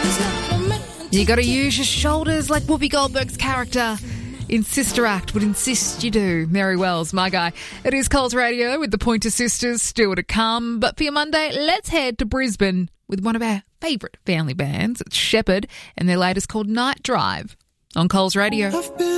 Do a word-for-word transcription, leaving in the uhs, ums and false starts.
You got to use your shoulders like Whoopi Goldberg's character in Sister Act would insist you do. Mary Wells, my guy. It is Coles Radio with the Pointer Sisters still to come. But for your Monday, let's head to Brisbane with one of our favourite family bands. It's Shepherd, and their latest called Night Drive on Coles Radio.